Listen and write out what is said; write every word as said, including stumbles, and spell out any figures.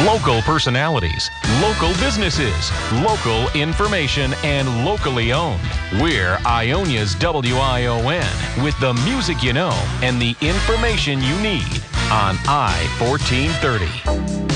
Local personalities, local businesses, local information, and locally owned. We're Ionia's W I O N with the music you know and the information you need on I fourteen thirty.